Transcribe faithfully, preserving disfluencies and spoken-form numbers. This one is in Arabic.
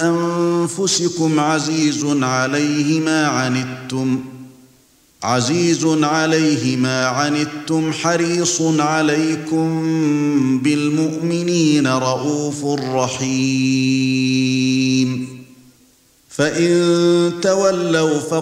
أنفسكم عزيز عليه ما عنتم عزيز عليه ما عنتم حريص عليكم بالمؤمنين رءوف رحيم فإن تولوا